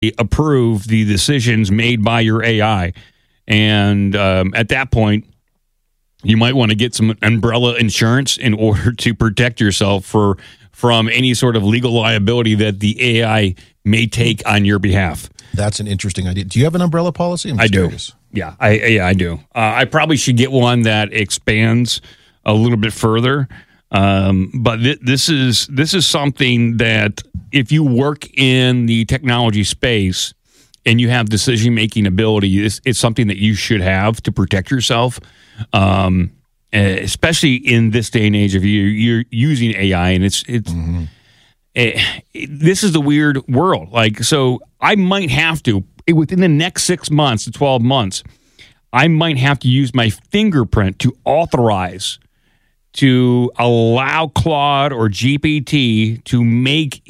approve the decisions made by your AI. And at that point, you might want to get some umbrella insurance in order to protect yourself from any sort of legal liability that the AI may take on your behalf. That's an interesting idea. Do you have an umbrella policy? I do. Yeah, I do. I probably should get one that expands a little bit further. But this is something that if you work in the technology space and you have decision-making ability, it's something that you should have to protect yourself, especially in this day and age of you're using AI, and it's this is the weird world. Like, so I might have to, within the next 6 months to 12 months, I might have to use my fingerprint to authorize to allow Claude or GPT to make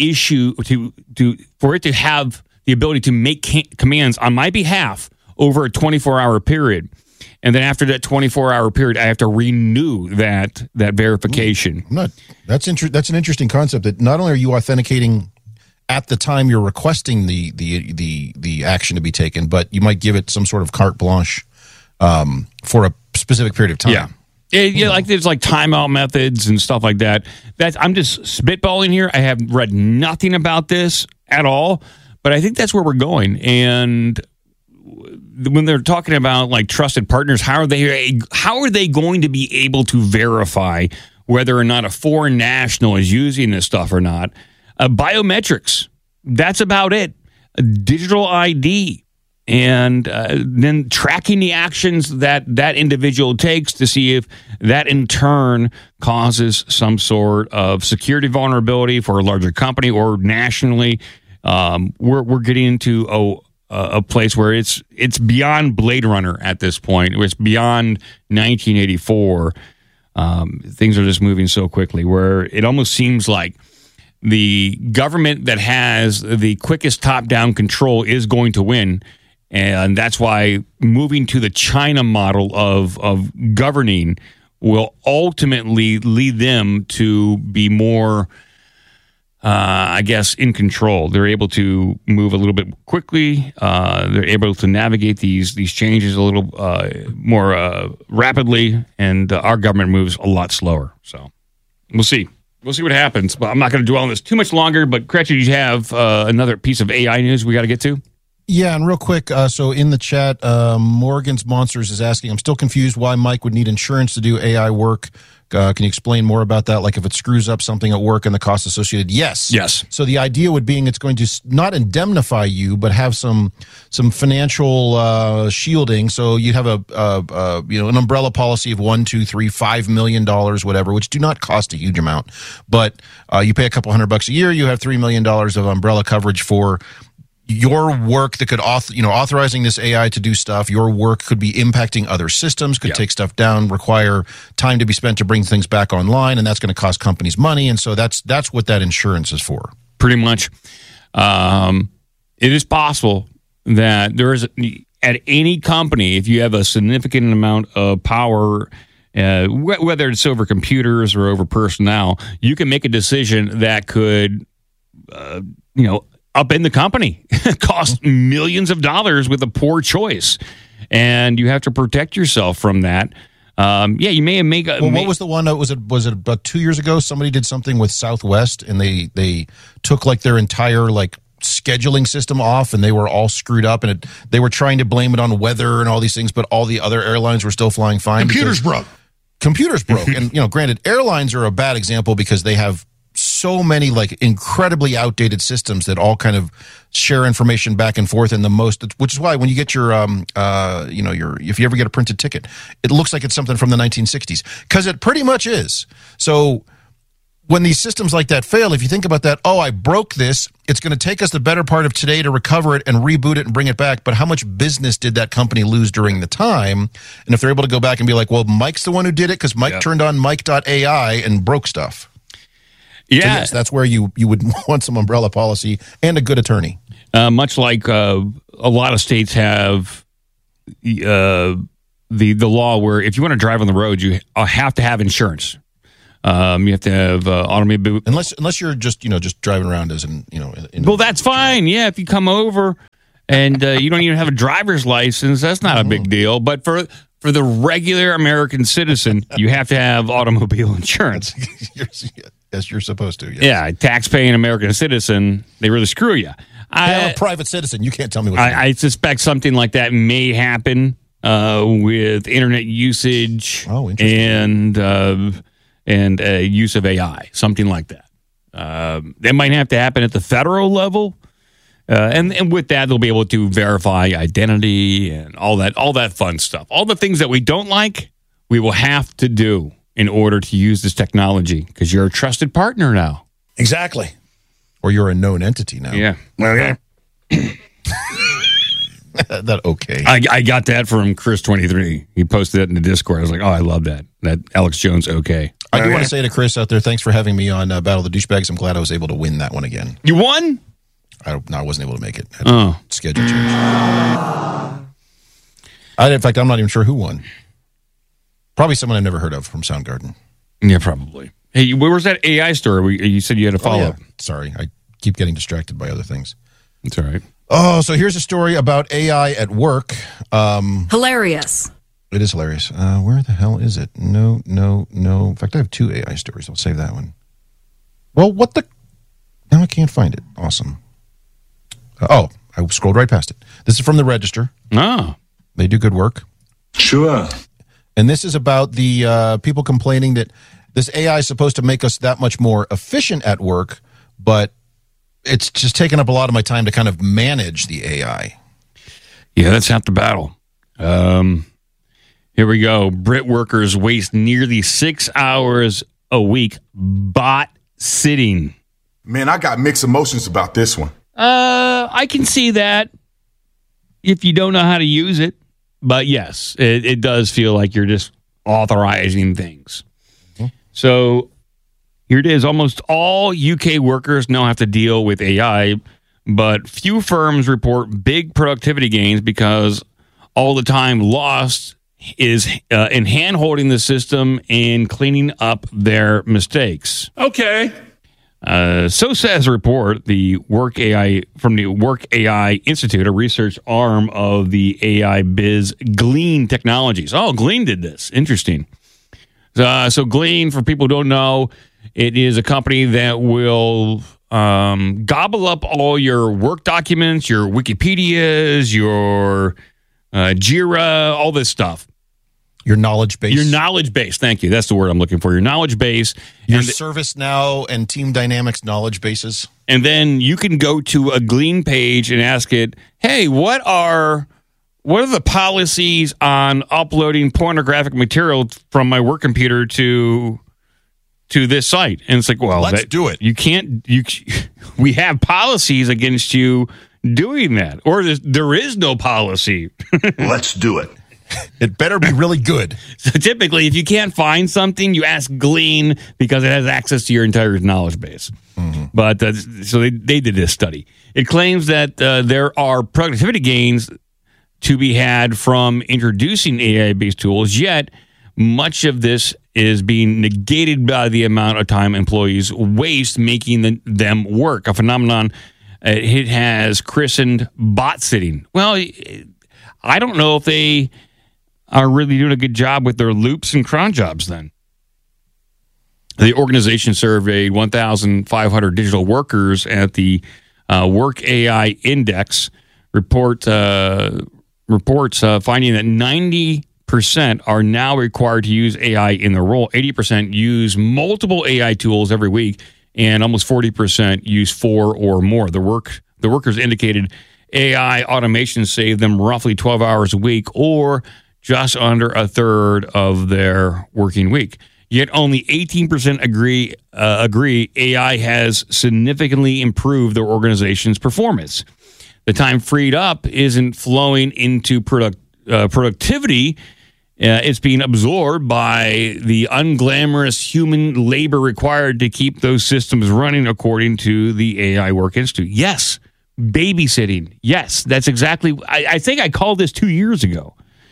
for it to have the ability to make commands on my behalf over a 24-hour period. And then after that 24-hour period, I have to renew that verification. That's an interesting concept, that not only are you authenticating at the time you're requesting the action to be taken, but you might give it some sort of carte blanche for a specific period of time. Yeah, like there's like timeout methods and stuff like that. I'm just spitballing here. I have read nothing about this at all, but I think that's where we're going. And when they're talking about like trusted partners, how are they going to be able to verify whether or not a foreign national is using this stuff or not? Biometrics. That's about it. Digital ID. And then tracking the actions that individual takes to see if that in turn causes some sort of security vulnerability for a larger company or nationally. We're getting into a place where it's beyond Blade Runner at this point. It's beyond 1984. Things are just moving so quickly where it almost seems like the government that has the quickest top-down control is going to win. And that's why moving to the China model of governing will ultimately lead them to be more, I guess, in control. They're able to move a little bit quickly. They're able to navigate these changes a little more rapidly, and our government moves a lot slower. So we'll see. We'll see what happens. But I'm not going to dwell on this too much longer. But, Gretchen, you have another piece of AI news we got to get to? Yeah, and real quick, so in the chat, Morgan's Monsters is asking, I'm still confused why Mike would need insurance to do AI work. Can you explain more about that? Like if it screws up something at work and the cost associated? Yes. So the idea would being it's going to not indemnify you, but have some financial shielding. So you'd have an umbrella policy of $1, $2, $3, $5 million, whatever, which do not cost a huge amount. But you pay a couple $100 a year, you have $3 million of umbrella coverage for your work that could authorizing this AI to do stuff. Your work could be impacting other systems, could take stuff down, require time to be spent to bring things back online, and that's going to cost companies money. And so that's what that insurance is for. Pretty much. It is possible that there is at any company, if you have a significant amount of power, whether it's over computers or over personnel, you can make a decision that could, upend the company, cost millions of dollars with a poor choice, and you have to protect yourself from that. You may have made. What was the one? Was it about 2 years ago? Somebody did something with Southwest, and they took like their entire scheduling system off, and they were all screwed up, and they were trying to blame it on weather and all these things, but all the other airlines were still flying fine. Computers broke, and granted, airlines are a bad example because they have so many incredibly outdated systems that all kind of share information back and forth which is why when you get your if you ever get a printed ticket, it looks like it's something from the 1960s, because it pretty much is. So when these systems like that fail, if you think about that, I broke this, it's going to take us the better part of today to recover it and reboot it and bring it back. But how much business did that company lose during the time? And if they're able to go back and be like, well, Mike's the one who did it because Mike turned on Mike.ai and broke stuff. Yeah, so yes, that's where you would want some umbrella policy and a good attorney. Much like a lot of states have the law where if you want to drive on the road, you have to have insurance. You have to have automobile. Unless you're just driving around as Well, that's fine. Yeah, if you come over and you don't even have a driver's license, that's not a big deal. But for the regular American citizen, you have to have automobile insurance. Yes, you're supposed to. Yes. Yeah, tax-paying American citizen, they really screw you. I'm a private citizen. You can't tell me what I suspect something like that may happen with internet usage and use of AI, something like that. That might have to happen at the federal level. And with that, they'll be able to verify identity and all that fun stuff. All the things that we don't like, we will have to do in order to use this technology because you're a trusted partner now. Exactly. Or you're a known entity now. Yeah. Okay. That okay. I got that from Chris23. He posted that in the Discord. I was like, oh, I love that. That Alex Jones okay. I do want to say to Chris out there, thanks for having me on Battle of the Douchebags. I'm glad I was able to win that one again. You won? I wasn't able to make it. Schedule change. In fact, I'm not even sure who won. Probably someone I've never heard of from Soundgarden. Yeah, probably. Hey, where was that AI story? You said you had a follow-up. Yeah. Sorry, I keep getting distracted by other things. It's all right. Oh, so here's a story about AI at work. Hilarious. It is hilarious. Where the hell is it? No. In fact, I have 2 AI stories. I'll save that one. Well, what the... Now I can't find it. Awesome. I scrolled right past it. This is from the Register. Oh. They do good work. Sure. And this is about the people complaining that this AI is supposed to make us that much more efficient at work, but it's just taking up a lot of my time to kind of manage the AI. Yeah, that's half the battle. Here we go. Brit workers waste nearly 6 hours a week bot sitting. Man, I got mixed emotions about this one. I can see that if you don't know how to use it. But yes, it does feel like you're just authorizing things. Mm-hmm. So here it is. Almost all UK workers now have to deal with AI, but few firms report big productivity gains because all the time lost is in hand-holding the system and cleaning up their mistakes. Okay. So says a report, the Work AI from the Work AI Institute, a research arm of the AI biz Glean Technologies. Oh, Glean did this. Interesting. So Glean, for people who don't know, it is a company that will gobble up all your work documents, your Wikipedias, your Jira, all this stuff. Your knowledge base. Your knowledge base. Thank you. That's the word I'm looking for. Your knowledge base. Your ServiceNow and Team Dynamics knowledge bases. And then you can go to a Glean page and ask it, hey, what are the policies on uploading pornographic material from my work computer to this site? And it's like, well, let's do it. You can't. We have policies against you doing that, or there is no policy. Let's do it. It better be really good. So typically, if you can't find something, you ask Glean because it has access to your entire knowledge base. Mm-hmm. But so they did this study. It claims that there are productivity gains to be had from introducing AI-based tools, yet much of this is being negated by the amount of time employees waste making them work, a phenomenon it has christened bot sitting. Well, I don't know if they are really doing a good job with their loops and cron jobs then. The organization surveyed 1,500 digital workers at the Work AI Index reports finding that 90% are now required to use AI in their role. 80% use multiple AI tools every week, and almost 40% use 4 or more. The workers indicated AI automation saved them roughly 12 hours a week, or just under a third of their working week. Yet only 18% agree AI has significantly improved their organization's performance. The time freed up isn't flowing into productivity. It's being absorbed by the unglamorous human labor required to keep those systems running, according to the AI Work Institute. Yes, babysitting. Yes, that's exactly. I think I called this 2 years ago.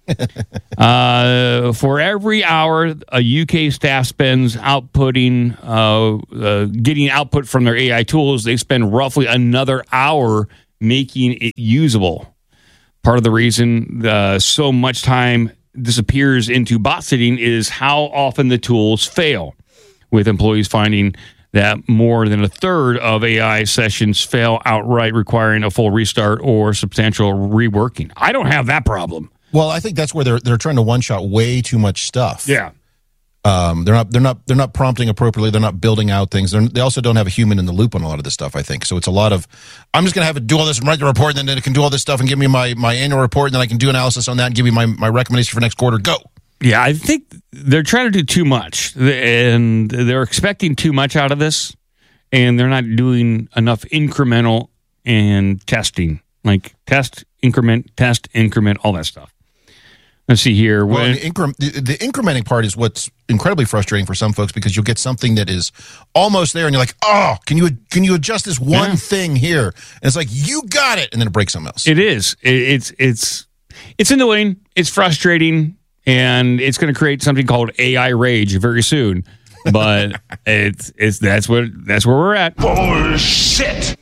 For every hour a UK staff spends outputting, getting output from their AI tools, they spend roughly another hour making it usable. Part of the reason so much time disappears into bot sitting is how often the tools fail, with employees finding that more than a third of AI sessions fail outright, requiring a full restart or substantial reworking. I don't have that problem. Well, I think that's where they're trying to one-shot way too much stuff. Yeah. They're not prompting appropriately. They're not building out things. They also don't have a human in the loop on a lot of this stuff, I think. So it's a lot of, I'm just going to have it do all this and write the report, and then it can do all this stuff and give me my annual report, and then I can do analysis on that and give me my recommendation for next quarter. Go. Yeah, I think they're trying to do too much, and they're expecting too much out of this, and they're not doing enough incremental and testing, like test, increment, all that stuff. Let's see here. Well, the incrementing part is what's incredibly frustrating for some folks, because you'll get something that is almost there, and you're like, oh, can you adjust this one thing here? And it's like, you got it, and then it breaks something else. It is. It's annoying. It's frustrating. And it's going to create something called AI rage very soon, but that's where we're at. Bullshit.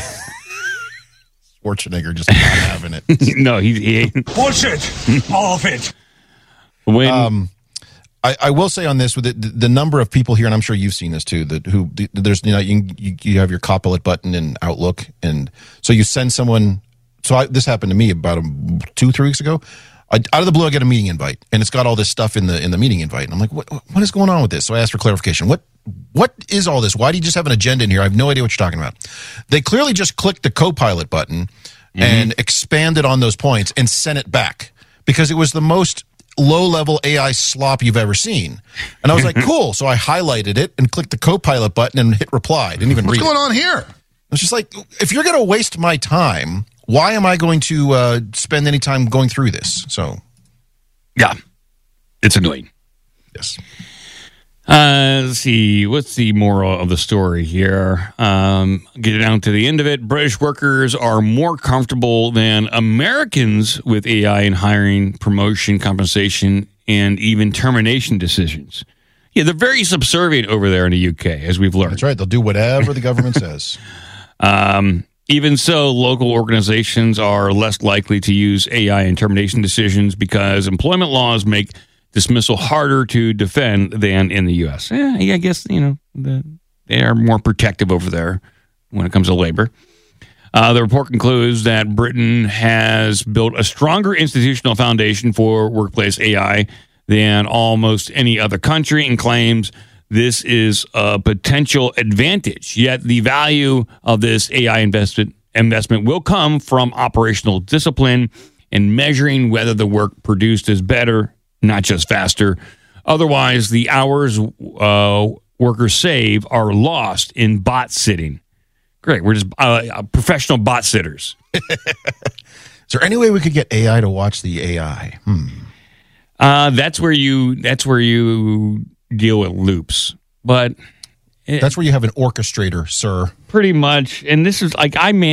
Schwarzenegger just not having it. No, he ain't. Bullshit. All of it. When I will say on this, with the number of people here, and I'm sure you've seen this too, there's you have your Copilot button in Outlook, and so you send someone. So this happened to me about 2-3 weeks ago. Out of the blue, I get a meeting invite, and it's got all this stuff in the meeting invite. And I'm like, what is going on with this? So I asked for clarification. What is all this? Why do you just have an agenda in here? I have no idea what you're talking about. They clearly just clicked the Copilot button and expanded on those points and sent it back, because it was the most low-level AI slop you've ever seen. And I was like, cool. So I highlighted it and clicked the Copilot button and hit reply. Didn't even read it. What's going on here? It's just like, if you're going to waste my time, why am I going to spend any time going through this? So, yeah, it's annoying. Yes. Let's see. What's the moral of the story here? Get it down to the end of it. British workers are more comfortable than Americans with AI in hiring, promotion, compensation, and even termination decisions. Yeah, they're very subservient over there in the UK, as we've learned. That's right. They'll do whatever the government says. Even so, local organizations are less likely to use AI in termination decisions because employment laws make dismissal harder to defend than in the U.S. I guess, they are more protective over there when it comes to labor. The report concludes that Britain has built a stronger institutional foundation for workplace AI than almost any other country, and claims this is a potential advantage. Yet the value of this AI investment will come from operational discipline and measuring whether the work produced is better, not just faster. Otherwise, the hours workers save are lost in bot sitting. Great. We're just professional bot sitters. Is there any way we could get AI to watch the AI? That's where you deal with loops, but that's where you have an orchestrator, sir. Pretty much. And this is like I'm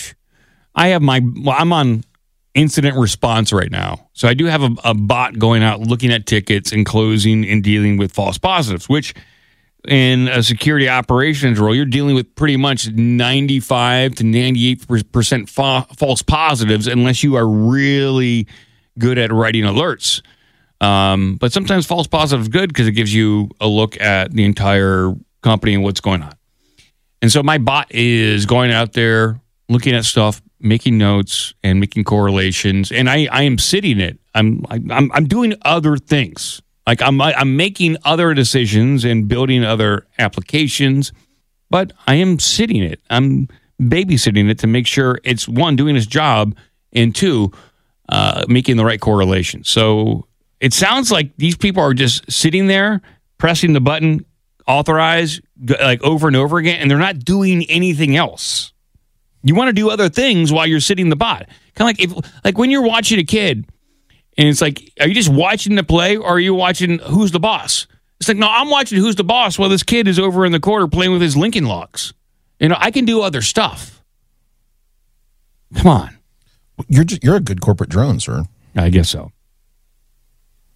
on incident response right now. So I do have a bot going out looking at tickets and closing and dealing with false positives, which in a security operations role, you're dealing with pretty much 95 to 98% false positives unless you are really good at writing alerts. But sometimes false positive is good because it gives you a look at the entire company and what's going on. And so my bot is going out there, looking at stuff, making notes and making correlations. And I am sitting it. I'm doing other things. Like I'm making other decisions and building other applications, but I am sitting it. I'm babysitting it to make sure it's one, doing its job, and two, making the right correlation. So it sounds like these people are just sitting there, pressing the button, authorize, like over and over again, and they're not doing anything else. You want to do other things while you're sitting the bot. Kind of like when you're watching a kid, and it's like, are you just watching the play, or are you watching Who's the Boss? It's like, no, I'm watching Who's the Boss while this kid is over in the corner playing with his Lincoln Logs. I can do other stuff. Come on. You're a good corporate drone, sir. I guess so.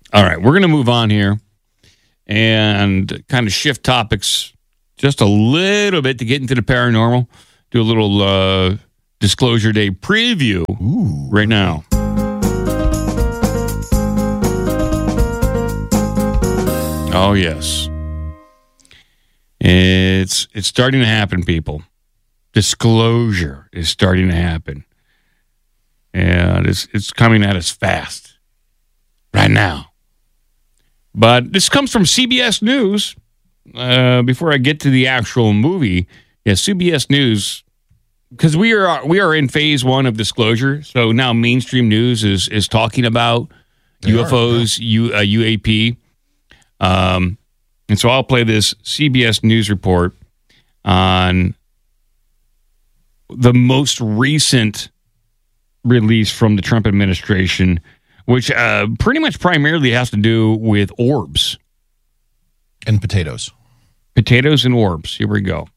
All right, we're going to move on here and kind of shift topics just a little bit to get into the paranormal. Do a little Disclosure Day preview right now. Oh, yes. It's starting to happen, people. Disclosure is starting to happen. And it's coming at us fast right now. But this comes from CBS News. Before I get to the actual movie, CBS News, because we are in phase 1 of disclosure. So now mainstream news is talking about UFOs, UAP. And so I'll play this CBS News report on the most recent release from the Trump administration, which pretty much primarily has to do with orbs. And potatoes. Potatoes and orbs. Here we go.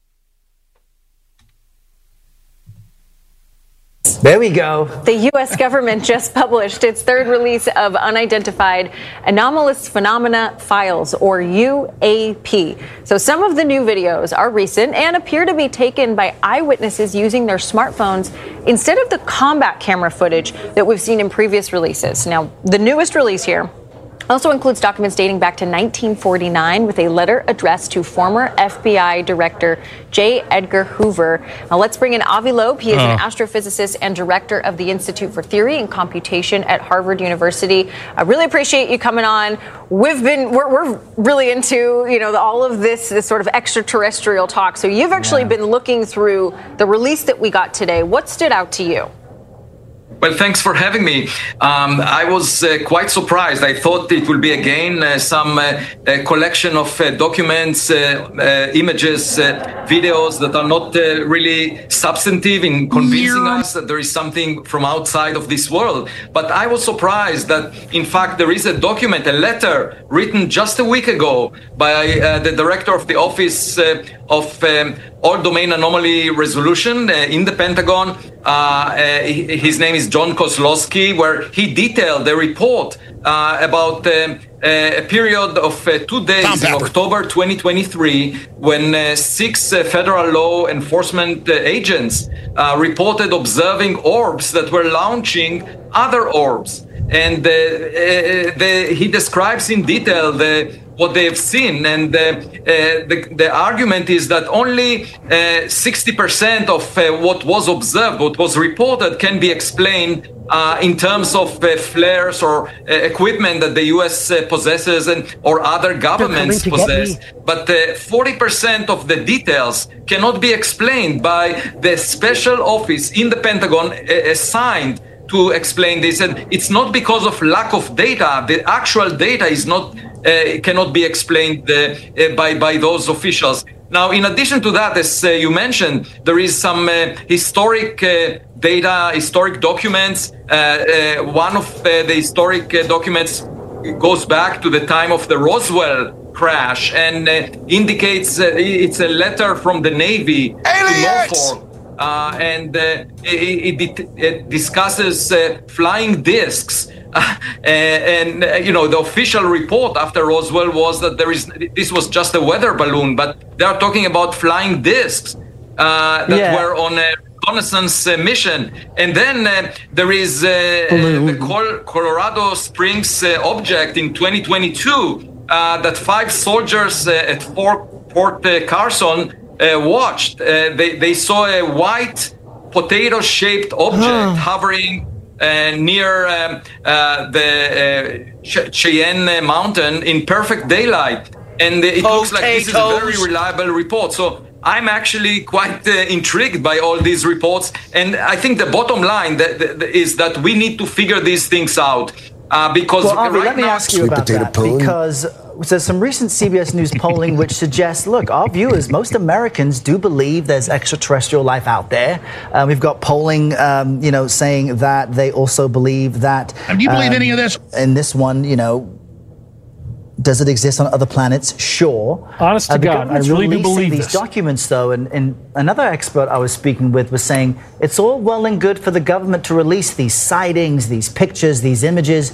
There we go. The U.S. government just published its third release of Unidentified Anomalous Phenomena Files, or UAP. So some of the new videos are recent and appear to be taken by eyewitnesses using their smartphones instead of the combat camera footage that we've seen in previous releases. Now, the newest release here also includes documents dating back to 1949 with a letter addressed to former FBI Director J. Edgar Hoover. Now let's bring in Avi Loeb. He is an astrophysicist and director of the Institute for Theory and Computation at Harvard University. I really appreciate you coming on. We're really into, all of this sort of extraterrestrial talk. So you've actually been looking through the release that we got today. What stood out to you? Well, thanks for having me. I was quite surprised. I thought it would be again some collection of documents, images, videos that are not really substantive in convincing us that there is something from outside of this world. But I was surprised that, in fact, there is a document, a letter written just a week ago by the director of the Office of All Domain Anomaly Resolution in the Pentagon. His name is John Kozlowski, where he detailed a report about a period of 2 days in October 2023 when 6 federal law enforcement agents reported observing orbs that were launching other orbs. And he describes in detail what they have seen, and the argument is that only 60% of what was observed, what was reported, can be explained in terms of flares or equipment that the U.S. possesses or other governments possess. But 40% of the details cannot be explained by the special office in the Pentagon assigned to explain this. And it's not because of lack of data. The actual data is not cannot be explained by those officials. Now, in addition to that, as you mentioned, there is some historic data, historic documents. One of the historic documents goes back to the time of the Roswell crash and indicates it's a letter from the Navy to Norfolk. And it discusses flying discs. The official report after Roswell was that this was just a weather balloon, but they are talking about flying discs that were on a reconnaissance mission. And then there is the Colorado Springs object in 2022 that 5 soldiers at Fort Carson watched. They saw a white potato-shaped object hovering near the Cheyenne Mountain in perfect daylight. And it looks like this is a very reliable report. So I'm actually quite intrigued by all these reports. And I think the bottom line is that we need to figure these things out. Because Avi, let me ask you about that. Because there's some recent CBS News polling which suggests, look, our viewers, most Americans do believe there's extraterrestrial life out there. We've got polling, saying that they also believe that. Do you believe any of this? In this one, does it exist on other planets? Sure. Honest to God, I really do believe these documents, though, and another expert I was speaking with was saying it's all well and good for the government to release these sightings, these pictures, these images,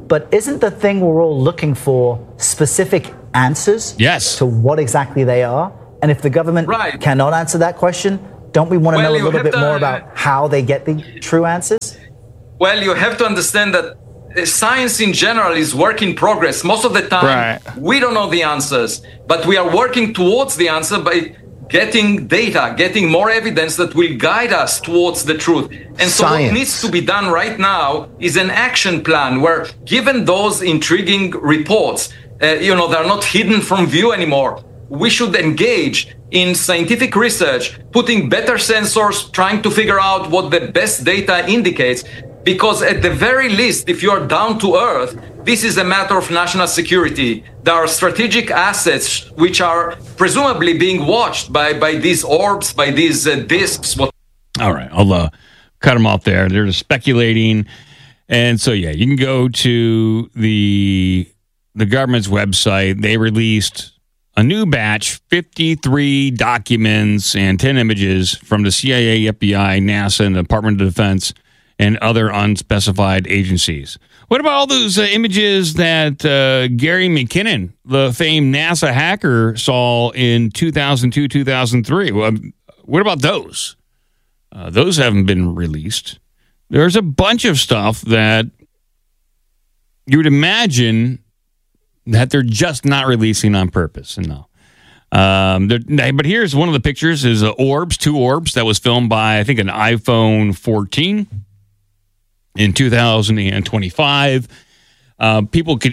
But isn't the thing we're all looking for specific answers Yes. to what exactly they are? And if the government cannot answer that question, don't we want to know a little bit more about how they get the true answers? Well, you have to understand that science in general is work in progress. Most of the time, we don't know the answers, but we are working towards the answer by getting data, getting more evidence that will guide us towards the truth. And so what needs to be done right now is an action plan where, given those intriguing reports, they're not hidden from view anymore. We should engage in scientific research, putting better sensors, trying to figure out what the best data indicates. Because at the very least, if you are down to earth, this is a matter of national security. There are strategic assets which are presumably being watched by these orbs, by these discs. All right, I'll cut them off there. They're just speculating. And so, yeah, you can go to the government's website. They released a new batch, 53 documents and 10 images from the CIA, FBI, NASA, and the Department of Defense, and other unspecified agencies. What about all those images that Gary McKinnon, the famed NASA hacker, saw in 2002, 2003? Well, what about those? Those haven't been released. There's a bunch of stuff that you would imagine that they're just not releasing on purpose. And no. But here's one of the pictures is two orbs that was filmed by, I think, an iPhone 14. In 2025, people like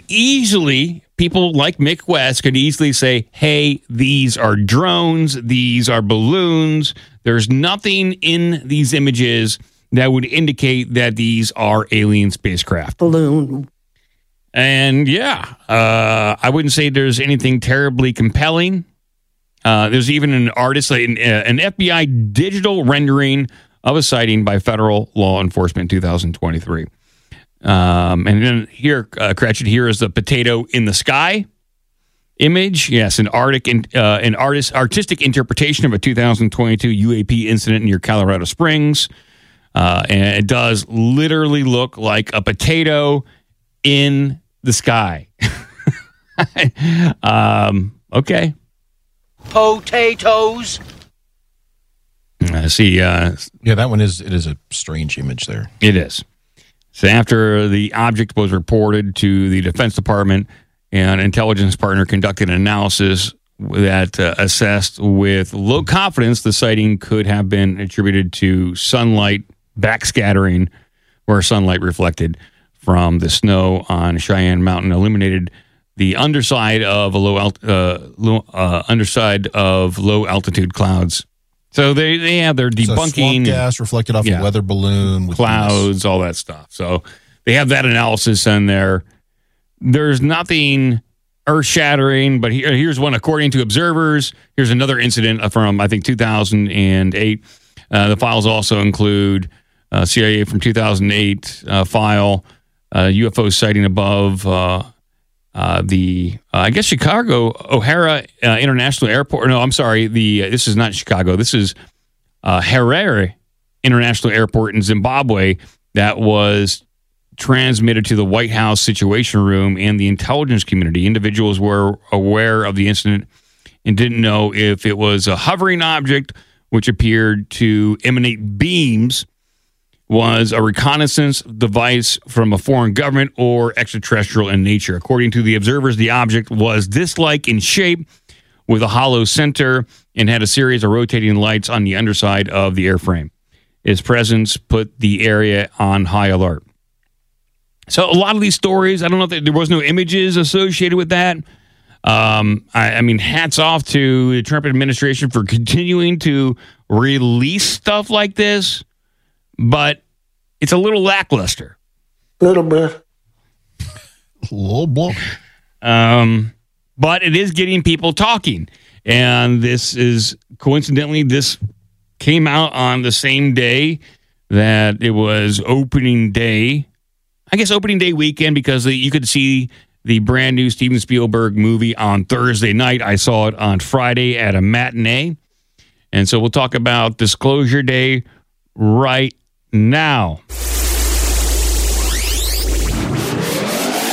Mick West could easily say, hey, these are drones, these are balloons. There's nothing in these images that would indicate that these are alien spacecraft. Balloon. And I wouldn't say there's anything terribly compelling. There's even an artist, an FBI digital rendering of a sighting by federal law enforcement in 2023. And then here, Cratchit, here is the potato in the sky image. Yes, an artistic interpretation of a 2022 UAP incident near Colorado Springs. And it does literally look like a potato in the sky. Okay. Potatoes. I see. Yeah, that one is a strange image there. It is. So after the object was reported to the Defense Department, an intelligence partner conducted an analysis that assessed with low confidence the sighting could have been attributed to sunlight backscattering, where sunlight reflected from the snow on Cheyenne Mountain illuminated the underside of low altitude clouds. So they have their debunking. So gas reflected off a weather balloon. With clouds, all that stuff. So they have that analysis in there. There's nothing earth-shattering, but here's one. According to observers, here's another incident from, I think, 2008. The files also include CIA from 2008 file, UFO sighting above I guess Chicago O'Hara International Airport. No, I'm sorry. This is not Chicago. This is Harare International Airport in Zimbabwe that was transmitted to the White House Situation Room and the intelligence community. Individuals were aware of the incident and didn't know if it was a hovering object which appeared to emanate beams, was a reconnaissance device from a foreign government, or extraterrestrial in nature. According to the observers, the object was disc-like in shape with a hollow center and had a series of rotating lights on the underside of the airframe. Its presence put the area on high alert. So a lot of these stories, I don't know if there was no images associated with that. I mean, hats off to the Trump administration for continuing to release stuff like this. But it's a little lackluster. Little bit. Little bit. But it is getting people talking. And this is, coincidentally, this came out on the same day that it was opening day. I guess opening day weekend, because you could see the brand new Steven Spielberg movie on Thursday night. I saw it on Friday at a matinee. And so we'll talk about Disclosure Day right now.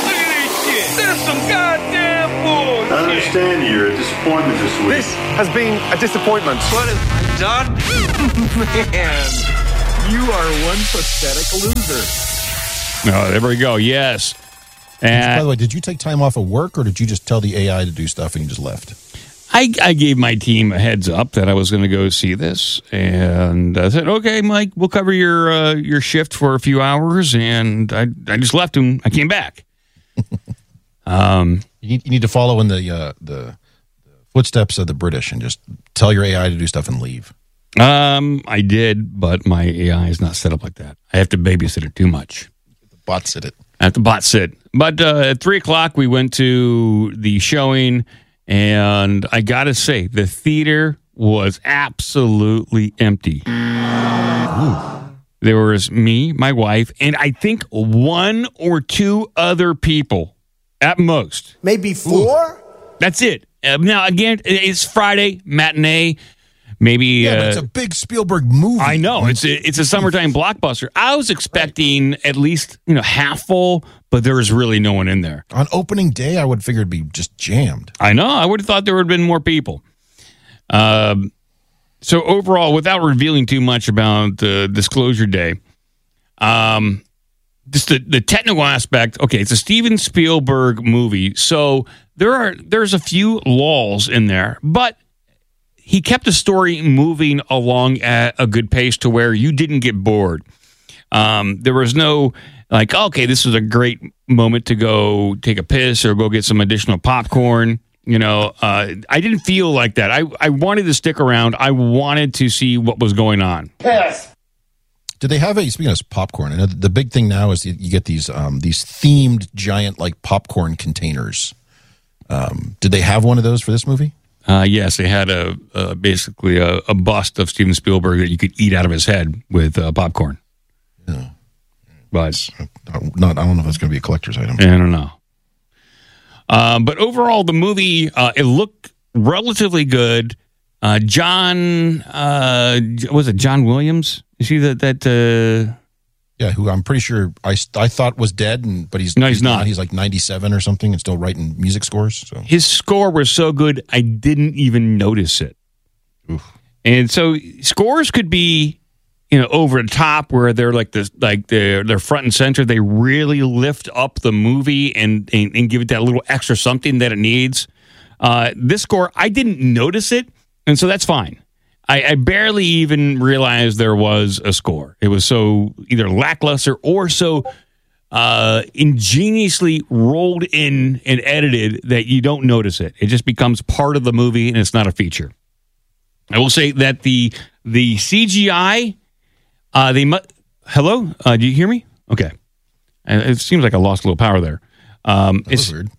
There's some goddamn bullshit. I understand you're a disappointment this week. This has been a disappointment. What have I done? Man, you are one pathetic loser. Oh, there we go. Yes. By the way, did you take time off of work, or did you just tell the AI to do stuff and you just left? I gave my team a heads up that I was going to go see this, and I said, "Okay, Mike, we'll cover your shift for a few hours." And I just left him. I came back. You need to follow in the footsteps of the British and just tell your AI to do stuff and leave. I did, but my AI is not set up like that. I have to babysit it too much. Bot sit it. I have to bot sit. But at 3:00, we went to the showing. And I got to say, the theater was absolutely empty. Ooh. There was me, my wife, and I think 1 or 2 other people at most. Maybe 4? Ooh. That's it. Now, again, it's Friday, matinee. Maybe yeah, but it's a big Spielberg movie. I know it's a summertime blockbuster. I was expecting at least half full, but there was really no one in there on opening day. I would figure it'd be just jammed. I know. I would have thought there would have been more people. So overall, without revealing too much about the Disclosure Day, just the technical aspect. Okay, it's a Steven Spielberg movie, so there's a few lulls in there, but he kept the story moving along at a good pace to where you didn't get bored. There was no okay, this is a great moment to go take a piss or go get some additional popcorn. I didn't feel like that. I wanted to stick around. I wanted to see what was going on. Yes. Did they have speaking of popcorn, I know the big thing now is you get these themed giant popcorn containers. Did they have one of those for this movie? Yes, they had basically a bust of Steven Spielberg that you could eat out of his head with popcorn. Yeah. But I don't know if that's going to be a collector's item. I don't know. But overall, the movie, it looked relatively good. John Williams? You see that? Yeah, who I'm pretty sure I thought was dead, but he's not. He's like 97 or something and still writing music scores. So his score was so good, I didn't even notice it. Oof. And so scores could be, over the top where they're they're front and center. They really lift up the movie and give it that little extra something that it needs. This score, I didn't notice it, and so that's fine. I barely even realized there was a score. It was so either lackluster or so ingeniously rolled in and edited that you don't notice it. It just becomes part of the movie, and it's not a feature. I will say that the CGI, hello? Do you hear me? Okay. It seems like I lost a little power there. It's weird.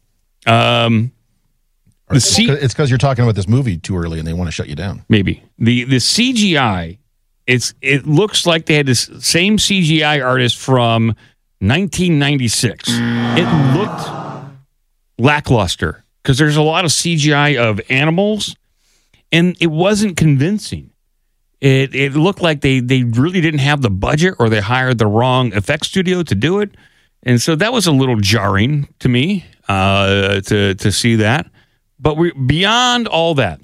It's because you're talking about this movie too early and they want to shut you down. Maybe. The CGI, it looks like they had this same CGI artist from 1996. It looked lackluster because there's a lot of CGI of animals and it wasn't convincing. It looked like they really didn't have the budget or they hired the wrong effects studio to do it. And so that was a little jarring to me to see that. But beyond all that,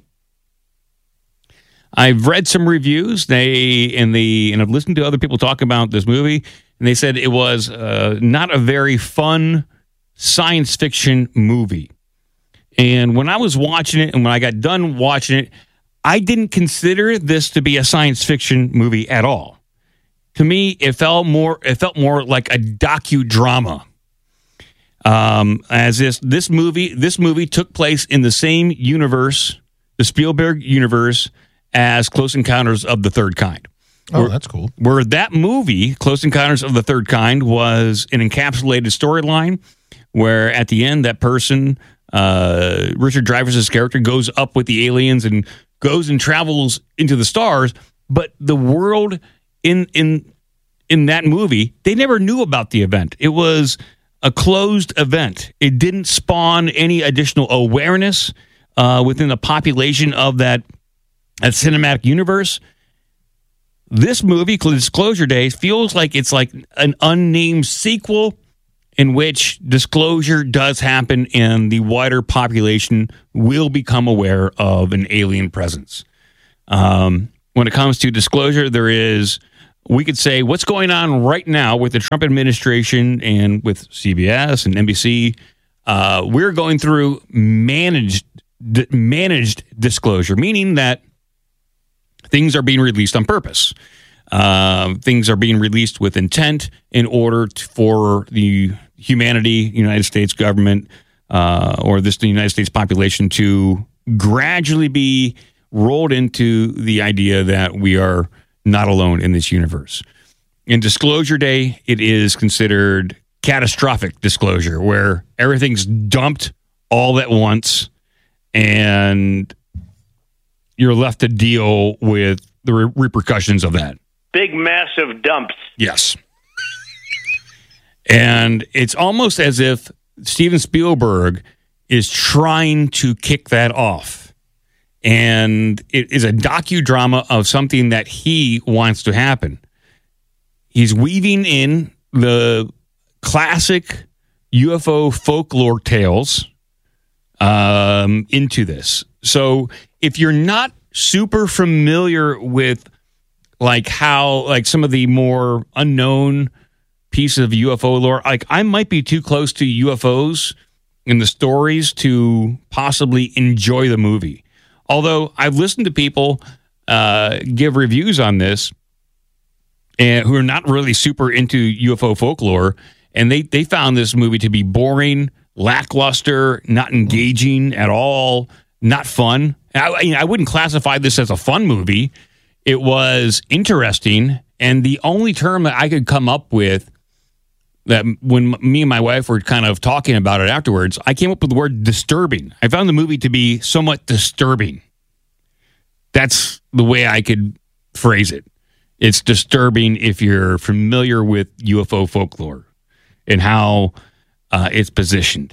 I've read some reviews. And I've listened to other people talk about this movie, and they said it was not a very fun science fiction movie. And when I was watching it, and when I got done watching it, I didn't consider this to be a science fiction movie at all. To me, it felt more like a docudrama. As this movie took place in the same universe, the Spielberg universe, as Close Encounters of the Third Kind. Oh, that's cool. Where that movie, Close Encounters of the Third Kind, was an encapsulated storyline where at the end that person, Richard Dreyfuss's character, goes up with the aliens and goes and travels into the stars, but the world in that movie, they never knew about the event. It was a closed event. It didn't spawn any additional awareness within the population of that cinematic universe. This movie, Disclosure Day, feels like it's like an unnamed sequel, in which disclosure does happen and the wider population will become aware of an alien presence. When it comes to disclosure, there is, we could say, what's going on right now with the Trump administration and with CBS and NBC. We're going through managed disclosure, meaning that things are being released on purpose. Things are being released with intent in order for the humanity, United States government, or the United States population to gradually be rolled into the idea that we are not alone in this universe. In Disclosure Day, it is considered catastrophic disclosure, where everything's dumped all at once and you're left to deal with the repercussions of that. Big, massive dumps. Yes. And it's almost as if Steven Spielberg is trying to kick that off. And it is a docudrama of something that he wants to happen. He's weaving in the classic UFO folklore tales into this. So if you're not super familiar with how some of the more unknown pieces of UFO lore, I might be too close to UFOs and the stories to possibly enjoy the movie. Although I've listened to people give reviews on this and who are not really super into UFO folklore, and they found this movie to be boring, lackluster, not engaging at all, not fun. I wouldn't classify this as a fun movie. It was interesting, and the only term that I could come up with, that when me and my wife were kind of talking about it afterwards, I came up with the word disturbing. I found the movie to be somewhat disturbing. That's the way I could phrase it. It's disturbing if you're familiar with UFO folklore and how it's positioned.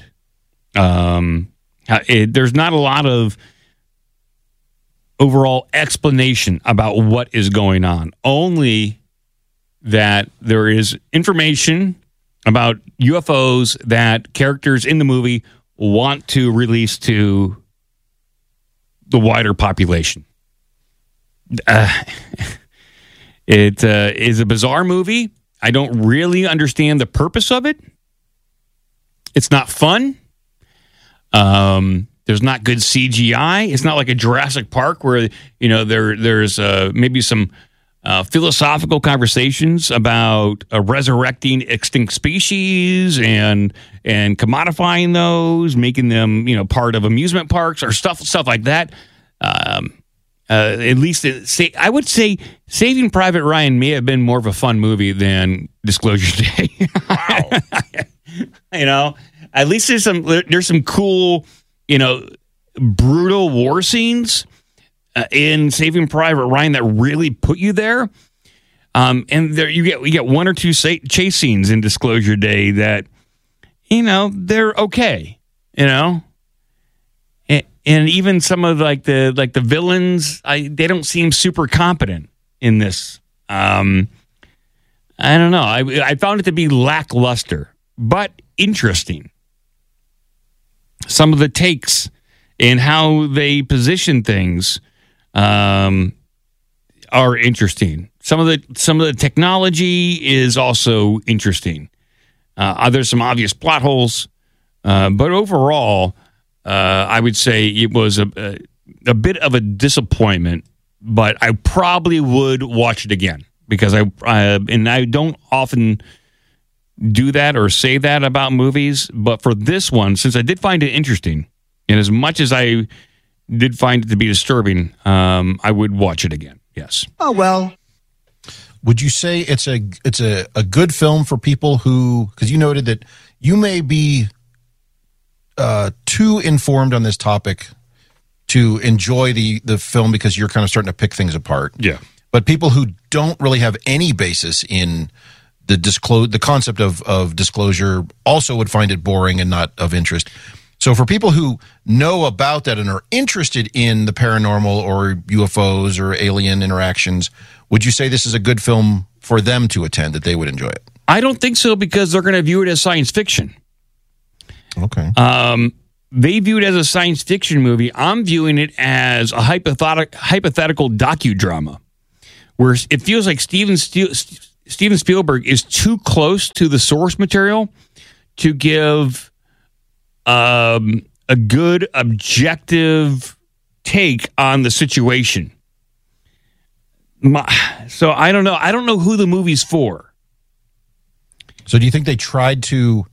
There's not a lot of overall explanation about what is going on. Only that there is information about UFOs that characters in the movie want to release to the wider population. It is a bizarre movie. I don't really understand the purpose of it. It's not fun. There's not good CGI. It's not like a Jurassic Park where there's maybe some philosophical conversations about resurrecting extinct species and commodifying those, making them part of amusement parks or stuff like that. At least I would say Saving Private Ryan may have been more of a fun movie than Disclosure Day. Wow. At least there's some cool, brutal war scenes in Saving Private Ryan that really put you there. And there you get one or two chase scenes in Disclosure Day that, they're okay, And even some of the villains, they don't seem super competent in this. I don't know. I found it to be lackluster, but interesting. Some of the takes and how they position things are interesting. Some of the technology is also interesting. There's some obvious plot holes, but overall, I would say it was a bit of a disappointment. But I probably would watch it again because I don't often do that or say that about movies, but for this one, since I did find it interesting, and as much as I did find it to be disturbing, I would watch it again. Yes. Oh well. Would you say it's a good film for people who, because you noted that you may be too informed on this topic to enjoy the film because you're kind of starting to pick things apart. Yeah. But people who don't really have any basis in the concept of disclosure also would find it boring and not of interest. So for people who know about that and are interested in the paranormal or UFOs or alien interactions, would you say this is a good film for them to attend, that they would enjoy it? I don't think so because they're going to view it as science fiction. Okay. They view it as a science fiction movie. I'm viewing it as a hypothetical docudrama, where it feels like Steven Spielberg is too close to the source material to give a good objective take on the situation. So I don't know. I don't know who the movie's for. So do you think they tried to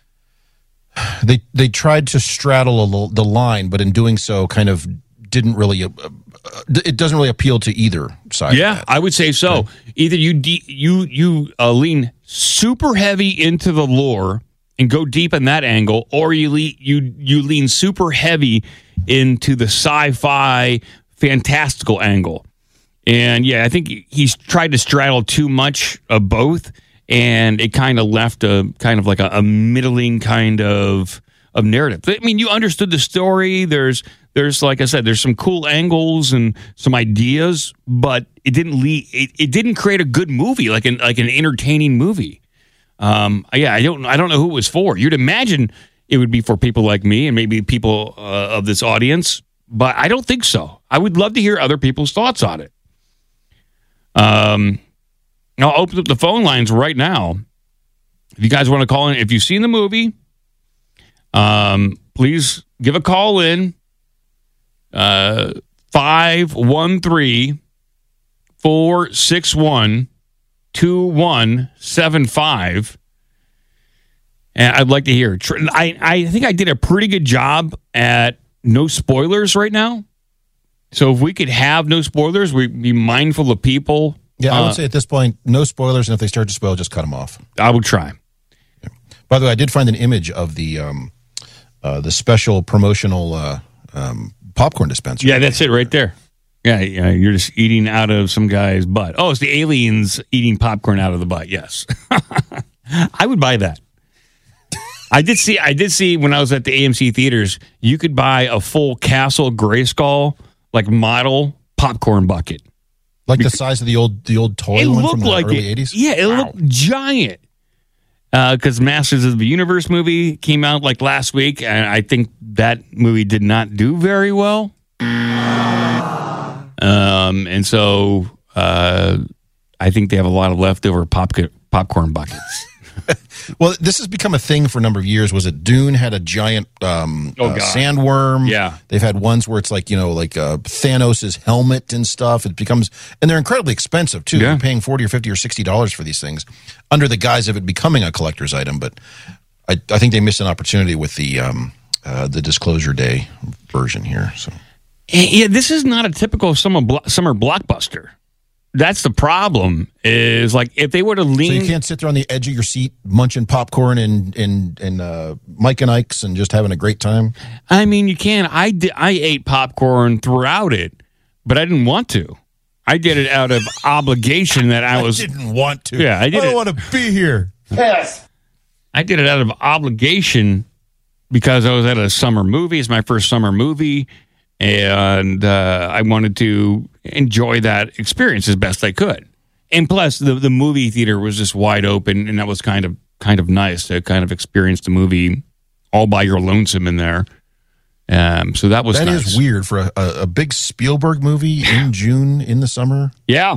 tried to straddle the line, but in doing so kind of didn't really it doesn't really appeal to either side? Yeah, I would say so. Okay. Either you lean super heavy into the lore and go deep in that angle, or you lean super heavy into the sci-fi fantastical angle. And yeah, I think he's tried to straddle too much of both, and it kind of left a kind of like a middling kind of narrative. I mean, you understood the story. There's like I said, there's some cool angles and some ideas, but it didn't create a good movie, like an entertaining movie. I don't know who it was for. You'd imagine it would be for people like me and maybe people of this audience, but I don't think so. I would love to hear other people's thoughts on it. I'll open up the phone lines right now. If you guys want to call in, if you've seen the movie, please give a call in. 513-461-2175. And I'd like to hear. I think I did a pretty good job at no spoilers right now. So if we could have no spoilers, we'd be mindful of people. Yeah, I would say at this point, no spoilers, and if they start to spoil, just cut them off. I would try. Yeah. By the way, I did find an image of the special promotional popcorn dispenser. Yeah, that's it right there. Yeah, you're just eating out of some guy's butt. Oh, it's the aliens eating popcorn out of the butt. Yes. I would buy that. I did see when I was at the AMC theaters, you could buy a full Castle Grayskull like model popcorn bucket. Like the size of the old toy one from the early 80s? Yeah, it looked giant. Because Masters of the Universe movie came out like last week, and I think that movie did not do very well. And so I think they have a lot of leftover popcorn buckets. Well, this has become a thing for a number of years. Was it Dune had a giant sandworm? Yeah. They've had ones where it's like, Thanos' helmet and stuff. It becomes, and they're incredibly expensive too. Yeah. You're paying $40 or $50 or $60 for these things under the guise of it becoming a collector's item. But I think they missed an opportunity with the Disclosure Day version here. So yeah, this is not a typical summer blockbuster. That's the problem. Is like if they were to lean, so you can't sit there on the edge of your seat munching popcorn and Mike and Ike's and just having a great time. I mean, you can. I ate popcorn throughout it, but I didn't want to. I did it out of obligation that I didn't want to. Yeah, I did. I don't want to be here. Yes. I did it out of obligation because I was at a summer movie. It's my first summer movie. And I wanted to enjoy that experience as best I could. And plus, the movie theater was just wide open, and that was kind of nice to kind of experience the movie all by your lonesome in there. So that was nice. That is weird for a big Spielberg movie in June in the summer. Yeah.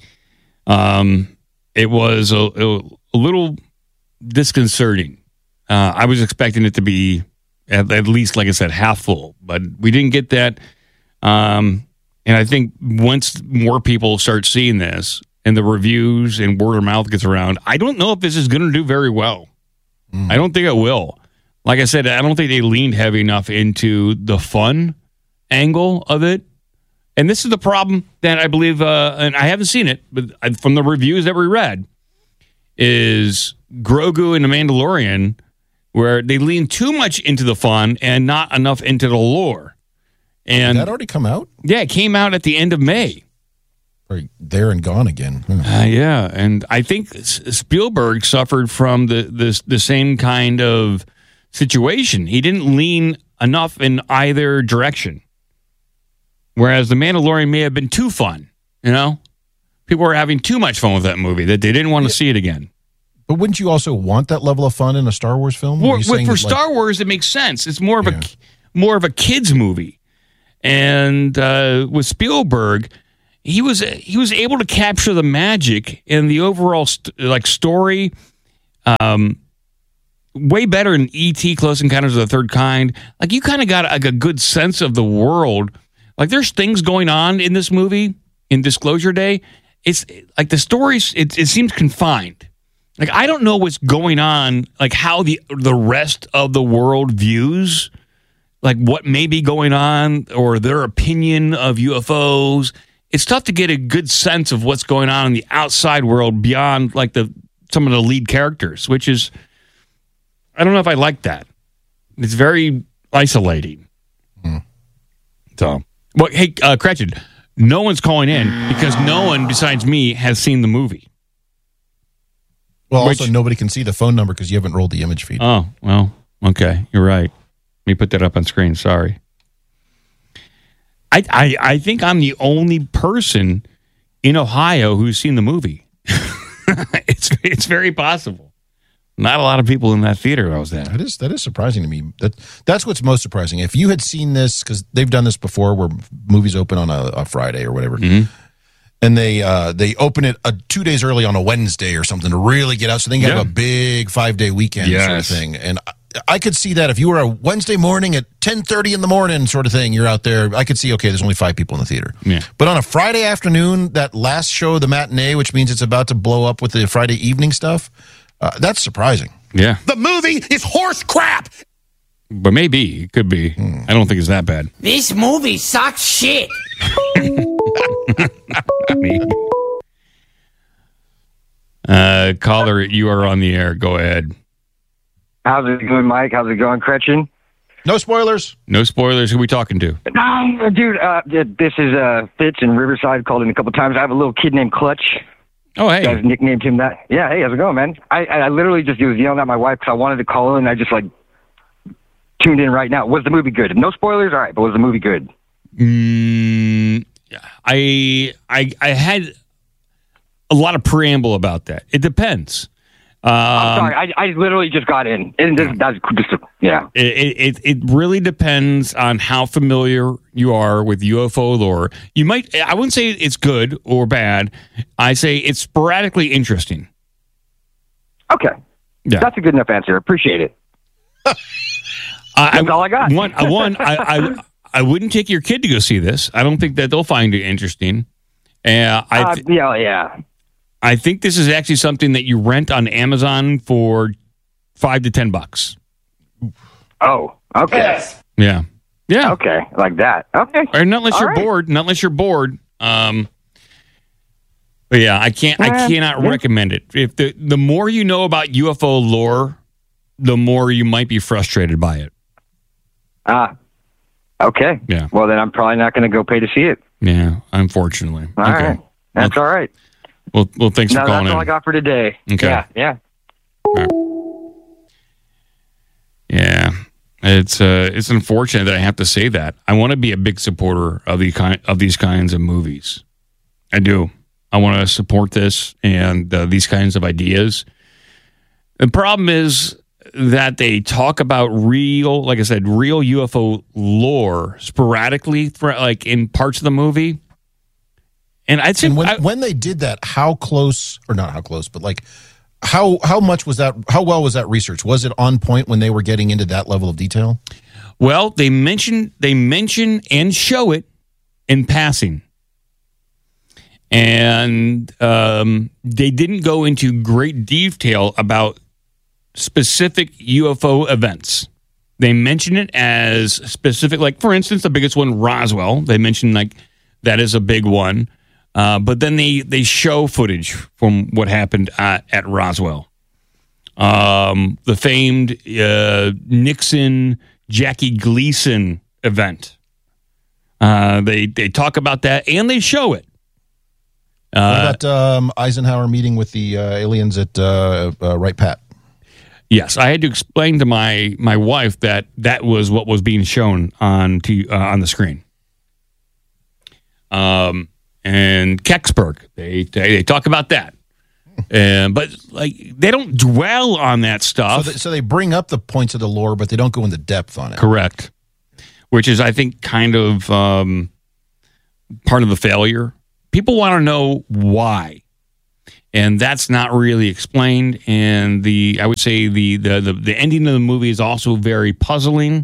It was a little disconcerting. I was expecting it to be at least, like I said, half full, but we didn't get that. And I think once more people start seeing this and the reviews and word of mouth gets around, I don't know if this is going to do very well. I don't think it will. Like I said, I don't think they leaned heavy enough into the fun angle of it. And this is the problem that I believe, and I haven't seen it, but from the reviews that we read, is Grogu and The Mandalorian, where they lean too much into the fun and not enough into the lore. And did that already come out? Yeah, it came out at the end of May. Or there and gone again. Yeah, and I think Spielberg suffered from the same kind of situation. He didn't lean enough in either direction. Whereas The Mandalorian may have been too fun, People were having too much fun with that movie that they didn't want to see it again. But wouldn't you also want that level of fun in a Star Wars film? For Star Wars, it makes sense. It's more of a kids movie, and with Spielberg, he was able to capture the magic and the overall story, way better than E.T. Close Encounters of the Third Kind. Like, you kind of got a good sense of the world. Like, there's things going on in this movie in Disclosure Day. It's like the stories. It seems confined. Like, I don't know what's going on, like how the rest of the world views, like what may be going on or their opinion of UFOs. It's tough to get a good sense of what's going on in the outside world beyond like some of the lead characters, which is, I don't know if I like that. It's very isolating. So, well, hey, Gretchen, no one's calling in because no one besides me has seen the movie. Well, also, nobody can see the phone number because you haven't rolled the image feed. Oh, well, okay. You're right. Let me put that up on screen. Sorry. I think I'm the only person in Ohio who's seen the movie. It's very possible. Not a lot of people in that theater I was at. That is surprising to me. That's what's most surprising. If you had seen this, because they've done this before where movies open on a Friday or whatever. Mm-hmm. And they open it 2 days early on a Wednesday or something to really get out. So they can have a big 5-day weekend sort of thing. And I could see that if you were a Wednesday morning at 10:30 in the morning sort of thing, you're out there. I could see, okay, there's only 5 people in the theater. Yeah. But on a Friday afternoon, that last show of the matinee, which means it's about to blow up with the Friday evening stuff, that's surprising. Yeah. The movie is horse crap. But maybe. It could be. I don't think it's that bad. This movie sucks shit. Caller, you are on the air. Go ahead. How's it going, Mike? How's it going, Gretchen? No spoilers. No spoilers. Who are we talking to? Dude, this is Fitz in Riverside. Called in a couple times. I have a little kid named Clutch. Oh, hey. You guys nicknamed him that. Yeah, hey, how's it going, man? I literally just was yelling at my wife because I wanted to call in. I just, tuned in right now. Was the movie good? No spoilers? All right, but was the movie good? I had a lot of preamble about that. It depends. I'm sorry. I literally just got in. It really depends on how familiar you are with UFO lore. You might. I wouldn't say it's good or bad. I say it's sporadically interesting. Okay. Yeah. That's a good enough answer. Appreciate it. That's all I got. I wouldn't take your kid to go see this. I don't think that they'll find it interesting. I think this is actually something that you rent on Amazon for $5 to $10. Oh, okay. Yes. Yeah. Yeah. Okay, like that. Okay. Or not unless you're bored. Not unless you're bored. But yeah, I cannot recommend it. If the more you know about UFO lore, the more you might be frustrated by it. Okay. Yeah. Well, then I'm probably not going to go pay to see it. Yeah, unfortunately. All right. That's all right. Well, thanks for calling in. That's all I got for today. Okay. Yeah. Right. Yeah. It's unfortunate that I have to say that. I want to be a big supporter of these kinds of movies. I do. I want to support this and these kinds of ideas. The problem is that they talk about real UFO lore sporadically, like in parts of the movie. And I'd say when they did that, how close, or not how close, but like how much was that? How well was that research? Was it on point when they were getting into that level of detail? Well, they mention and show it in passing, and they didn't go into great detail about specific UFO events. They mention it as specific, like for instance, the biggest one, Roswell. They mentioned like that is a big one. But then they show footage from what happened at Roswell. The famed Nixon Jackie Gleason event. They talk about that and they show it. What about Eisenhower meeting with the aliens at Wright Pat? Yes, I had to explain to my wife that was what was being shown on the screen. And Kecksburg, they talk about that. But like they don't dwell on that stuff. So they bring up the points of the lore, but they don't go into depth on it. Correct. Which is, I think, kind of part of the failure. People want to know why, and that's not really explained. And I would say the ending of the movie is also very puzzling.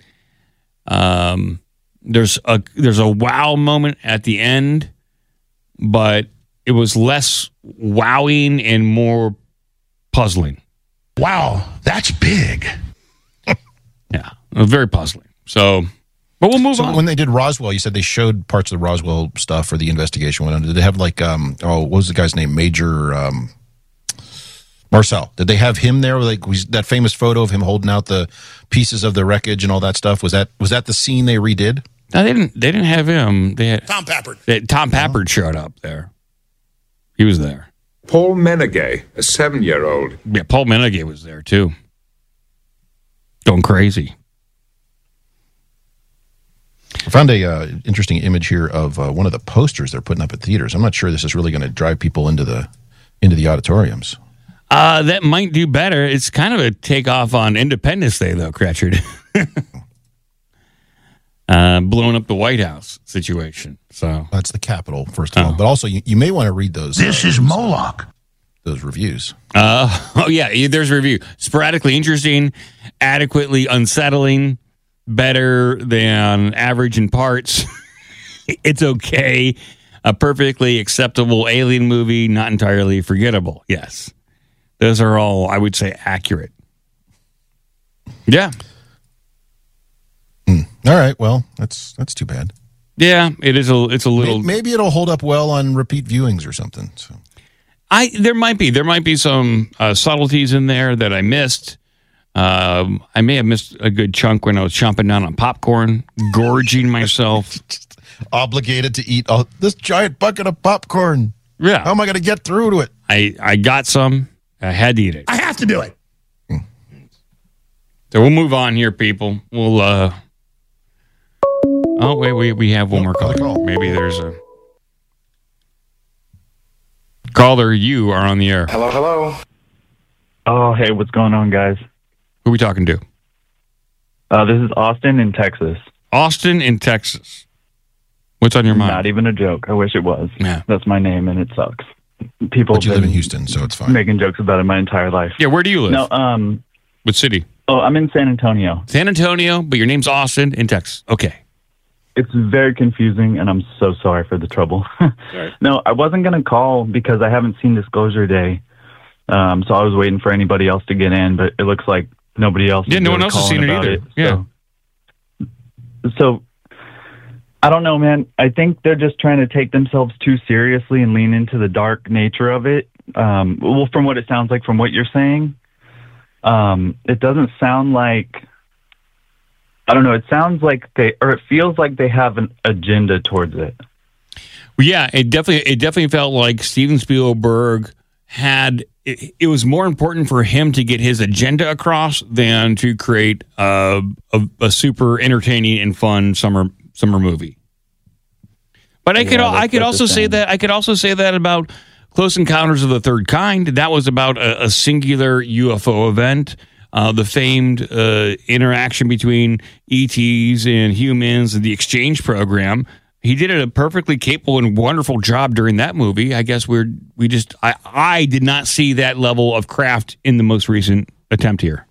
There's a wow moment at the end, but it was less wowing and more puzzling. Wow, that's big. Yeah, it was very puzzling. So, but we'll move on. When they did Roswell, you said they showed parts of the Roswell stuff or the investigation went on. Did they have like, what was the guy's name? Major Marcel. Did they have him there? Like that famous photo of him holding out the pieces of the wreckage and all that stuff? Was that the scene they redid? No, they didn't have him. They had Tom Pappard. Tom Pappard showed up there. He was there. Paul Menegay, a 7-year-old. Yeah, Paul Menegay was there too. Going crazy. I found a interesting image here of one of the posters they're putting up at theaters. I'm not sure this is really going to drive people into the auditoriums. That might do better. It's kind of a takeoff on Independence Day, though, Cratchard. Blowing up the White House situation. So that's the Capitol, first of all. But also, you may want to read those. This is Moloch. Those reviews. Yeah, there's a review. Sporadically interesting, adequately unsettling, better than average in parts. It's okay. A perfectly acceptable alien movie, not entirely forgettable. Yes. Those are all, I would say, accurate. Yeah. All right. Well, that's too bad. Yeah, it is. It's a little. Maybe it'll hold up well on repeat viewings or something. So. There might be some subtleties in there that I missed. I may have missed a good chunk when I was chomping down on popcorn, gorging myself. Obligated to eat this giant bucket of popcorn. Yeah. How am I going to get through to it? I got some. I had to eat it. I have to do it. So we'll move on here, people. We'll. Oh wait, we have one more call. Maybe there's a caller. You are on the air. Hello. Oh, hey, what's going on, guys? Who are we talking to? This is Austin in Texas. Austin in Texas. What's on your mind? Not even a joke. I wish it was. Yeah. That's my name, and it sucks. People. But you live in Houston, so it's fine. Making jokes about it my entire life. Yeah, where do you live? No, what city? Oh, I'm in San Antonio. San Antonio, but your name's Austin in Texas. Okay. It's very confusing, and I'm so sorry for the trouble. Right. No, I wasn't going to call because I haven't seen Disclosure Day. So I was waiting for anybody else to get in, but it looks like nobody else. Yeah, no one else has seen it either. Yeah. So I don't know, man. I think they're just trying to take themselves too seriously and lean into the dark nature of it. Well, from what it sounds like, from what you're saying, it doesn't sound like. I don't know. It sounds like it feels like they have an agenda towards it. Yeah, it definitely felt like Steven Spielberg had. It was more important for him to get his agenda across than to create a super entertaining and fun summer movie. But I could also say that about Close Encounters of the Third Kind. That was about a singular UFO event. The famed interaction between ETs and humans and the exchange program. He did a perfectly capable and wonderful job during that movie. I guess I did not see that level of craft in the most recent attempt here.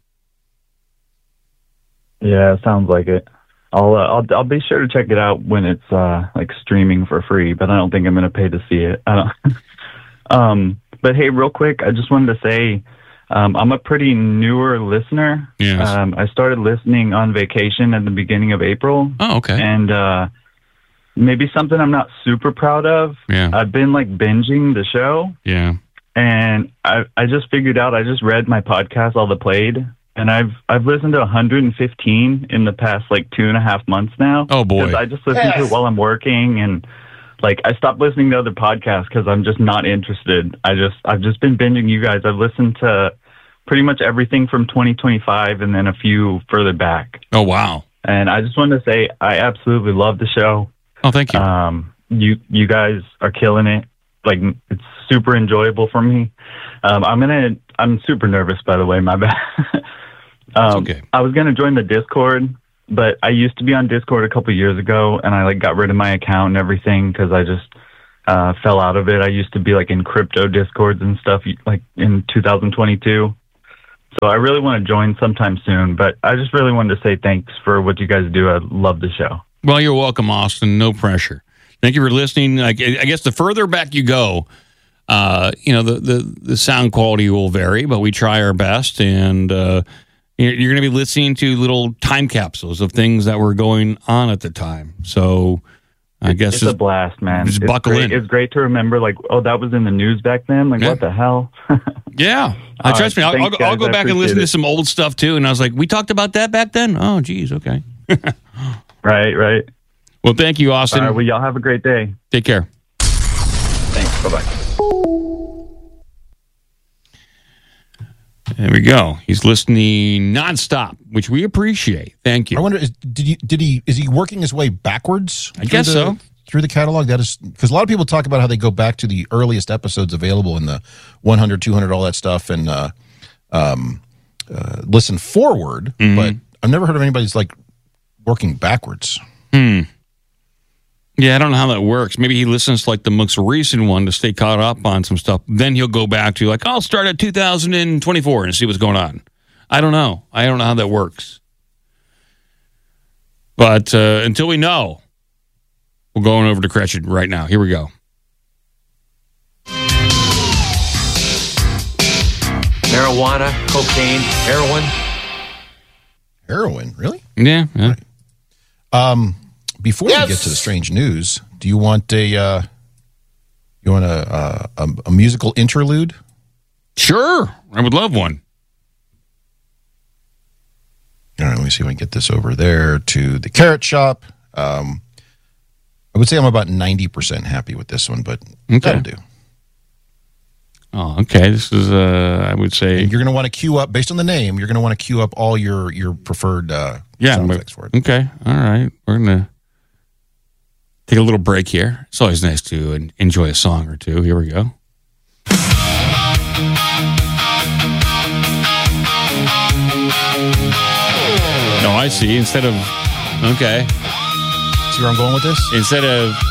Yeah, it sounds like it. I'll be sure to check it out when it's like streaming for free, but I don't think I'm going to pay to see it. I don't. But hey, real quick, I just wanted to say. I'm a pretty newer listener. Yes. I started listening on vacation at the beginning of April. Oh, okay. And maybe something I'm not super proud of. Yeah. I've been like binging the show. Yeah. And I just figured out, I just read my podcast, All the Played, and I've listened to 115 in the past like 2.5 months now. Oh boy. 'Cause I just listen to it while I'm working, and like I stopped listening to other podcasts because I'm just not interested. I've just been binging you guys. I've listened to pretty much everything from 2025 and then a few further back. Oh, wow. And I just wanted to say I absolutely love the show. Oh, thank you. You guys are killing it. like it's super enjoyable for me. I'm super nervous, by the way. My bad. Okay. I was gonna join the Discord, but I used to be on Discord a couple years ago, and I like got rid of my account and everything because I just fell out of it. I used to be like in crypto Discords and stuff like in 2022. So I really want to join sometime soon, but I just really wanted to say thanks for what you guys do. I love the show. Well, you're welcome, Austin. No pressure. Thank you for listening. I guess the further back you go, the sound quality will vary, but we try our best. And you're going to be listening to little time capsules of things that were going on at the time. So I guess it's a blast, man. Just buckle in. It's great to remember, like, oh, that was in the news back then. Like, what the hell? Yeah. Trust me, I'll go back and listen to some old stuff, too. And I was like, we talked about that back then? Oh, geez, okay. Right. Well, thank you, Austin. All right, well, y'all have a great day. Take care. Thanks. Bye-bye. There we go. He's listening nonstop, which we appreciate. Thank you. I wonder, is he working his way backwards? I guess so. Through the catalog? That is, because a lot of people talk about how they go back to the earliest episodes available in the 100, 200, all that stuff, and listen forward. Mm-hmm. But I've never heard of anybody's like working backwards. Yeah, I don't know how that works. Maybe he listens to like the most recent one to stay caught up on some stuff. Then he'll go back to like, I'll start at 2024 and see what's going on. I don't know. I don't know how that works. But until we know, we're going over to Gretchen right now. Here we go. Marijuana, cocaine, heroin. Heroin, really? Yeah. Right. Before we get to the strange news, do you want a musical interlude? Sure, I would love one. All right, let me see if I can get this over there to the Carrot Shop. I would say I'm about 90% happy with this one, but that'll do. Oh, okay. This is, I would say... And you're going to want to queue up, based on the name, you're going to want to queue up all your preferred sound effects for it. Okay, all right. We're going to take a little break here. It's always nice to enjoy a song or two. Here we go. No, I see. Instead of... Okay. See where I'm going with this? Instead of...